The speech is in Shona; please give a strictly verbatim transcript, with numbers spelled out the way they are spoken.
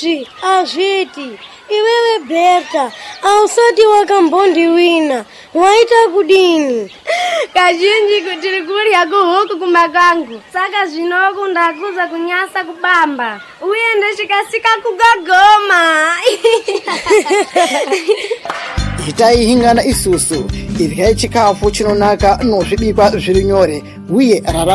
izvi azviti. Iwewe Berta, ausati wakambondi wina. Waita kudini? Kazhinji kuti kurya kuhuku kumakangu. Saka zvinoku ndakuza kunyasa kubamba. Uye ndachikasika kugagoma. Itai hingana isusu. Irya chikafu chinonaka nozvibikwa zviri nyore. Uye rara